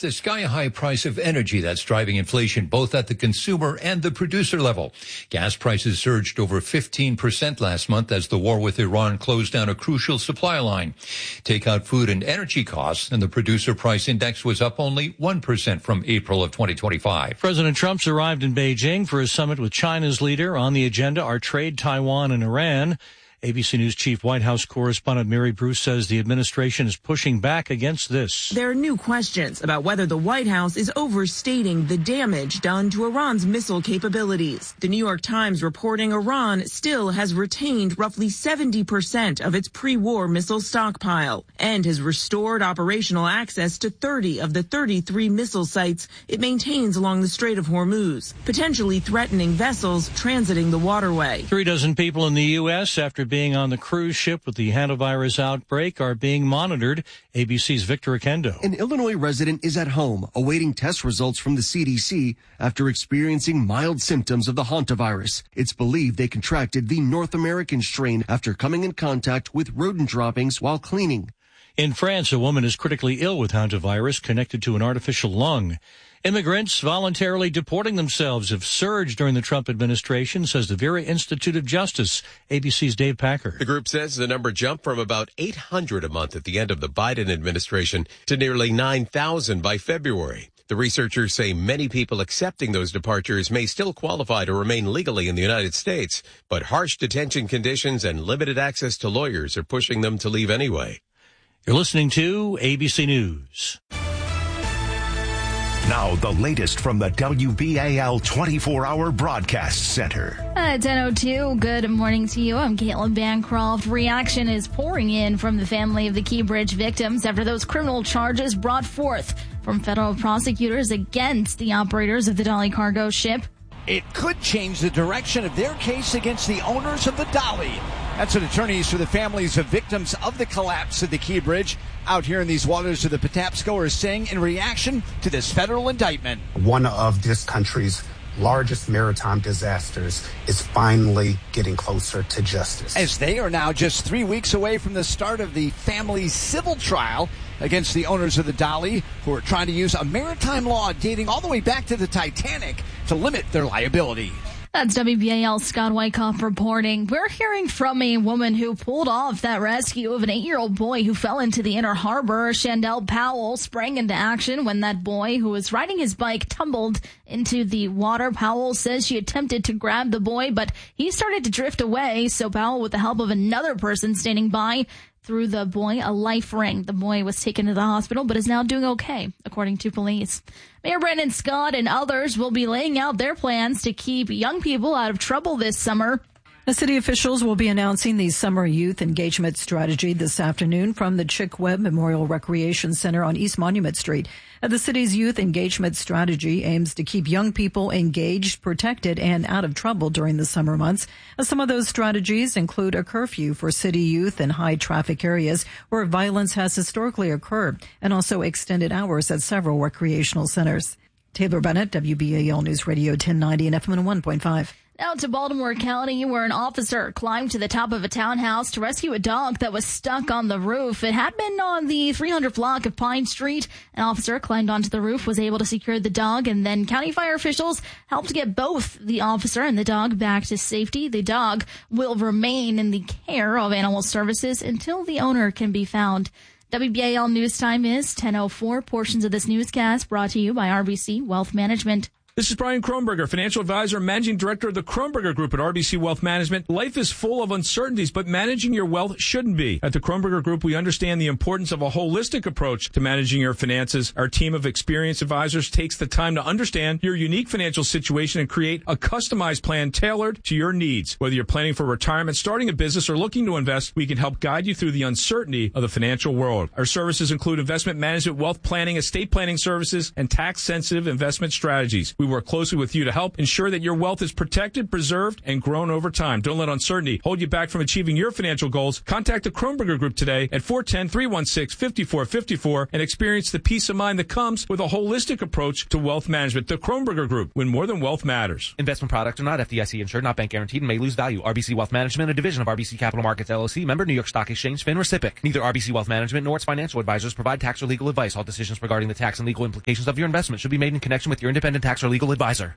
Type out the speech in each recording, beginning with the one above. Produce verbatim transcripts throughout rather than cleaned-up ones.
the sky-high price of energy that's driving inflation both at the consumer and the producer level. Gas prices surged over fifteen percent last month as the war with Iran closed down a crucial supply line. Take out food and energy costs, and the producer price index was up only one percent from April of twenty twenty-five. President Trump's arrived in Beijing for a summit with China's leader. On the agenda are trade, Taiwan, and Iran. A B C News Chief White House correspondent Mary Bruce says the administration is pushing back against this. There are new questions about whether the White House is overstating the damage done to Iran's missile capabilities. The New York Times reporting Iran still has retained roughly seventy percent of its pre-war missile stockpile and has restored operational access to thirty of the thirty-three missile sites it maintains along the Strait of Hormuz, potentially threatening vessels transiting the waterway. Three dozen people in the U S after being on the cruise ship with the hantavirus outbreak are being monitored. A B C's Victor Akendo. An Illinois resident is at home awaiting test results from the C D C after experiencing mild symptoms of the hantavirus. It's believed they contracted the North American strain after coming in contact with rodent droppings while cleaning. In France, a woman is critically ill with hantavirus connected to an artificial lung. Immigrants voluntarily deporting themselves have surged during the Trump administration, says the Vera Institute of Justice. A B C's Dave Packer. The group says the number jumped from about eight hundred a month at the end of the Biden administration to nearly nine thousand by February. The researchers say many people accepting those departures may still qualify to remain legally in the United States, but harsh detention conditions and limited access to lawyers are pushing them to leave anyway. You're listening to A B C News. Now, the latest from the W B A L twenty-four hour Broadcast Center. At ten oh two, good morning to you. I'm Caitlin Bancroft. Reaction is pouring in from the family of the Key Bridge victims after those criminal charges brought forth from federal prosecutors against the operators of the Dolly cargo ship. It could change the direction of their case against the owners of the Dolly. That's what attorneys for the families of victims of the collapse of the Key Bridge out here in these waters of the Patapsco are saying in reaction to this federal indictment. One of this country's largest maritime disasters is finally getting closer to justice. As they are now just three weeks away from the start of the family's civil trial against the owners of the Dolly, who are trying to use a maritime law dating all the way back to the Titanic to limit their liability. That's W B A L Scott Wyckoff reporting. We're hearing from a woman who pulled off that rescue of an eight-year-old boy who fell into the Inner Harbor. Chandel Powell sprang into action when that boy who was riding his bike tumbled into the water. Powell says she attempted to grab the boy, but he started to drift away. So Powell, with the help of another person standing by, threw the boy a life ring. The boy was taken to the hospital, but is now doing okay, according to police. Mayor Brandon Scott and others will be laying out their plans to keep young people out of trouble this summer. The city officials will be announcing the summer youth engagement strategy this afternoon from the Chick Webb Memorial Recreation Center on East Monument Street. The city's youth engagement strategy aims to keep young people engaged, protected, and out of trouble during the summer months. Some of those strategies include a curfew for city youth in high traffic areas where violence has historically occurred, and also extended hours at several recreational centers. Taylor Bennett, W B A L News Radio ten ninety and F M one point five. Now to Baltimore County, where an officer climbed to the top of a townhouse to rescue a dog that was stuck on the roof. It had been on the three hundred block of Pine Street. An officer climbed onto the roof, was able to secure the dog, and then county fire officials helped get both the officer and the dog back to safety. The dog will remain in the care of Animal Services until the owner can be found. W B A L News Time is ten oh four. Portions of this newscast brought to you by R B C Wealth Management. This is Brian Kronberger, financial advisor and managing director of the Kronberger Group at R B C Wealth Management. Life is full of uncertainties, but managing your wealth shouldn't be. At the Kronberger Group, we understand the importance of a holistic approach to managing your finances. Our team of experienced advisors takes the time to understand your unique financial situation and create a customized plan tailored to your needs. Whether you're planning for retirement, starting a business, or looking to invest, we can help guide you through the uncertainty of the financial world. Our services include investment management, wealth planning, estate planning services, and tax-sensitive investment strategies. We We work closely with you to help ensure that your wealth is protected, preserved, and grown over time. Don't let uncertainty hold you back from achieving your financial goals. Contact the Kronberger Group today at four one zero, three one six, five four five four and experience the peace of mind that comes with a holistic approach to wealth management. The Kronberger Group, when more than wealth matters. Investment products are not F D I C insured, not bank guaranteed, and may lose value. R B C Wealth Management, a division of R B C Capital Markets, L L C, member New York Stock Exchange, FINRA S I P C. Neither R B C Wealth Management nor its financial advisors provide tax or legal advice. All decisions regarding the tax and legal implications of your investment should be made in connection with your independent tax or legal advisor.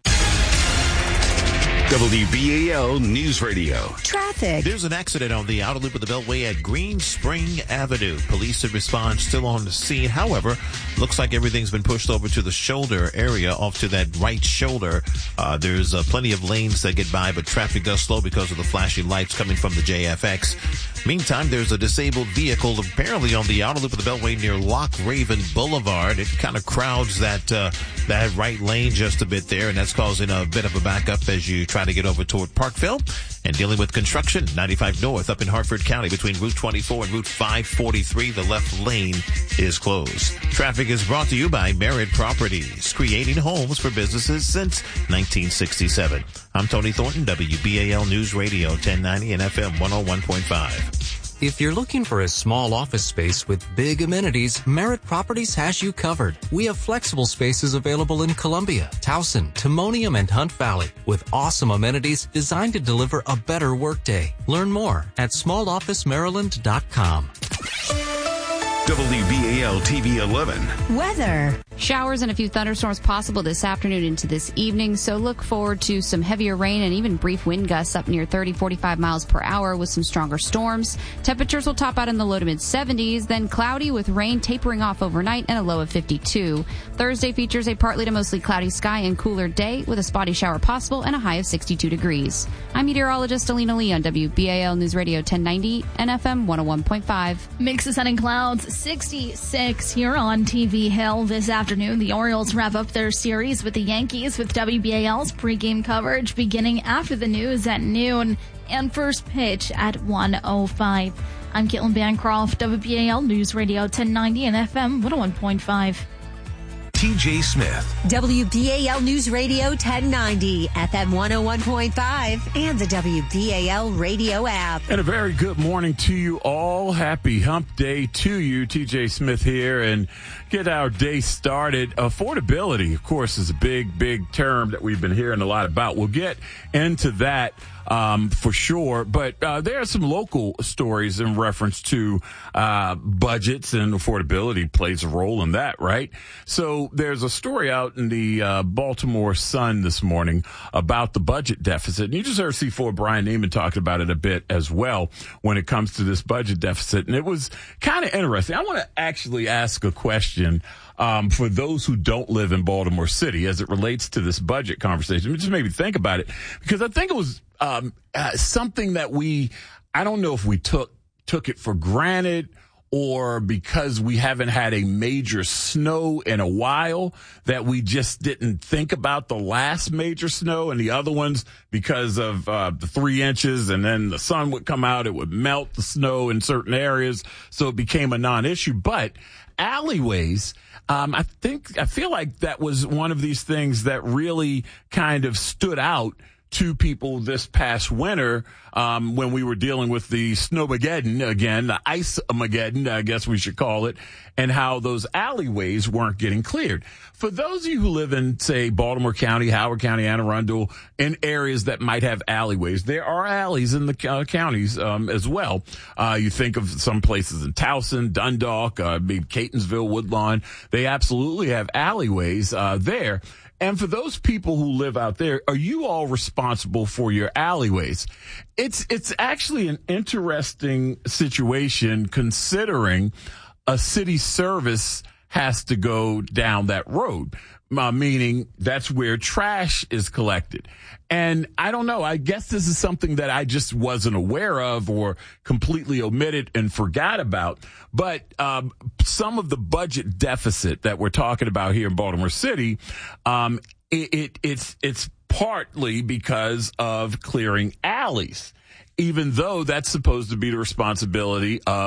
W B A L News Radio. Traffic. There's an accident on the outer loop of the Beltway at Green Spring Avenue. Police have responded still on the scene. However, looks like everything's been pushed over to the shoulder area, off to that right shoulder. Uh, there's uh, plenty of lanes that get by, but traffic does slow because of the flashing lights coming from the J F X. Meantime, there's a disabled vehicle apparently on the outer loop of the Beltway near Lock Raven Boulevard. It kind of crowds that uh, that right lane just a bit there, and that's causing a bit of a backup as you try to get over toward Parkville. And dealing with construction, ninety-five North up in Hartford County between Route twenty-four and Route five forty-three. The left lane is closed. Traffic is brought to you by Merit Properties, creating homes for businesses since nineteen sixty-seven. I'm Tony Thornton, W B A L News Radio, ten ninety and F M one oh one point five. If you're looking for a small office space with big amenities, Merit Properties has you covered. We have flexible spaces available in Columbia, Towson, Timonium, and Hunt Valley with awesome amenities designed to deliver a better workday. Learn more at small office maryland dot com. W B A L T V eleven. Weather. Showers and a few thunderstorms possible this afternoon into this evening, so look forward to some heavier rain and even brief wind gusts up near thirty, forty-five miles per hour with some stronger storms. Temperatures will top out in the low to mid seventies, then cloudy with rain tapering off overnight and a low of fifty-two. Thursday features a partly to mostly cloudy sky and cooler day with a spotty shower possible and a high of sixty-two degrees. I'm meteorologist Alina Lee on W B A L News Radio ten ninety and F M one oh one point five. Mix of sun and clouds, sixty-six here on T V Hill this afternoon. The Orioles wrap up their series with the Yankees with W B A L's pregame coverage beginning after the news at noon and first pitch at one oh five. I'm Caitlin Bancroft, W B A L News Radio ten ninety and F M one oh one point five. T J Smith. W B A L News Radio ten ninety, F M one oh one point five, and the W B A L radio app. And a very good morning to you all. Happy hump day to you. T J Smith here, and get our day started. Affordability, of course, is a big, big term that we've been hearing a lot about. We'll get into that Um, for sure. But uh, there are some local stories in reference to uh, budgets, and affordability plays a role in that, right? So there's a story out in the uh, Baltimore Sun this morning about the budget deficit. And you just heard C four Brian Neiman talking about it a bit as well when it comes to this budget deficit. And it was kind of interesting. I want to actually ask a question Um, for those who don't live in Baltimore City as it relates to this budget conversation. Just maybe think about it, because I think it was um, uh, something that we, I don't know if we took took it for granted, or because we haven't had a major snow in a while that we just didn't think about the last major snow, and the other ones because of uh, the three inches and then the sun would come out, it would melt the snow in certain areas, so it became a non-issue. But alleyways, Um, I think, I feel like that was one of these things that really kind of stood out to people this past winter, um, when we were dealing with the Snowmageddon again, the Ice-mageddon, I guess we should call it, and how those alleyways weren't getting cleared. For those of you who live in, say, Baltimore County, Howard County, Anne Arundel, in areas that might have alleyways, there are alleys in the uh, counties um, as well. Uh, you think of some places in Towson, Dundalk, uh, maybe Catonsville, Woodlawn. They absolutely have alleyways uh, there. And for those people who live out there, are you all responsible for your alleyways? It's it's actually an interesting situation, considering a city service has to go down that road, uh, meaning that's where trash is collected. And I don't know, I guess this is something that I just wasn't aware of or completely omitted and forgot about. But um, some of the budget deficit that we're talking about here in Baltimore City, um, it, it, it's it's partly because of clearing alleys, even though that's supposed to be the responsibility of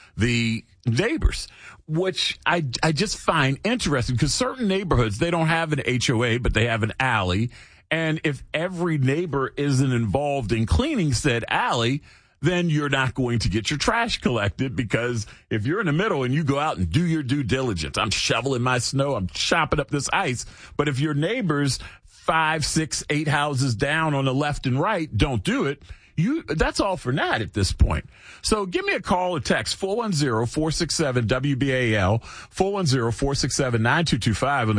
the neighbors, which I, I just find interesting because certain neighborhoods, they don't have an H O A, but they have an alley. And if every neighbor isn't involved in cleaning said alley, then you're not going to get your trash collected, because if you're in the middle and you go out and do your due diligence, I'm shoveling my snow, I'm chopping up this ice. But if your neighbors five, six, eight houses down on the left and right don't do it, you, that's all for naught at this point. So give me a call or text four one zero, four six seven, W B A L, four one zero, four six seven, nine two two five on the